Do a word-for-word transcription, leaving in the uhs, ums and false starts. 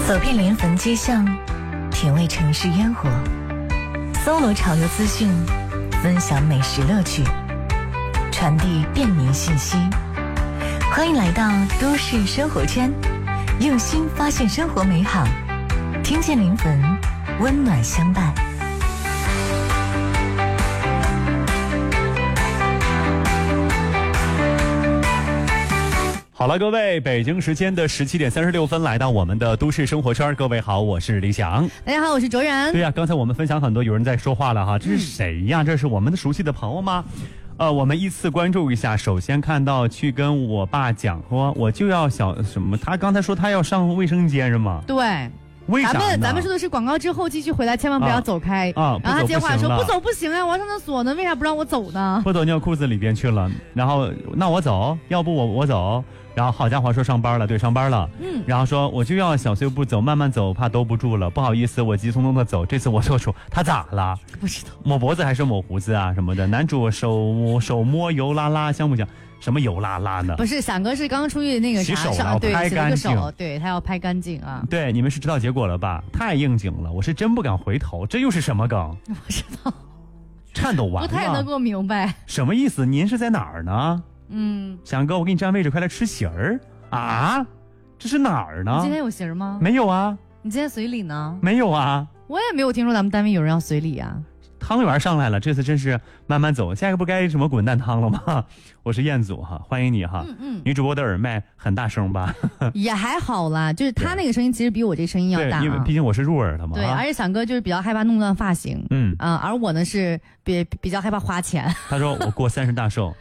走遍临汾街巷，品味城市烟火，搜罗潮流资讯，分享美食乐趣，传递便民信息。欢迎来到都市生活圈，用心发现生活美好，听见临汾，温暖相伴。 好了，各位，北京时间的十七点三十六分，来到我们的都市生活圈。各位好，我是李想。 大家好，我是卓然。 对呀、啊，刚才我们分享很多，有人在说话了哈，这是谁呀？嗯、这是我们的熟悉的朋友吗？呃，我们依次关注一下。首先看到去跟我爸讲说，我就要小什么？他刚才说他要上卫生间是吗？ 对。 为啥呢？ 咱们咱们说的是广告之后继续回来，千万不要走开啊！啊然后他接话说不不走不行啊，我要上厕所呢，为啥不让我走呢？ 不走尿裤子里边去了，然后那我走，要不我我走。然后好家伙说上班了，对，上班了。嗯。然后说我就要小碎步走，慢慢走，怕兜不住了，不好意思，我急匆匆的走。这次我做出他咋了？ 不知道。 抹脖子还是抹胡子啊什么的？男主手手摸油拉拉，像不像？什么油拉拉呢？ 不是，闪哥是刚出去那个啥洗手了， 对， 拍干净。 手对他要拍干净啊。 对，你们是知道结果了吧？太应景了，我是真不敢回头。这又是什么梗？ 不知道， 颤抖完了。 不太能够明白什么意思？您是在哪儿呢？ 嗯， 翔哥，我给你占位置，快来吃席儿啊！这是哪儿呢？ 你今天有席儿吗？ 没有啊。 你今天随礼呢？ 没有啊。 我也没有听说咱们单位有人要随礼啊。 汤圆上来了，这次真是慢慢走，下一个不该什么滚蛋汤了吗？我是彦祖哈，欢迎你哈。嗯嗯。女主播的耳麦很大声吧？ 也还好啦，就是他那个声音其实比我这声音要大、啊， 因为毕竟我是入耳的嘛。 对，而且闪哥就是比较害怕弄乱发型， 嗯啊、呃，而我呢是比比较害怕花钱。 他说我过三十大寿，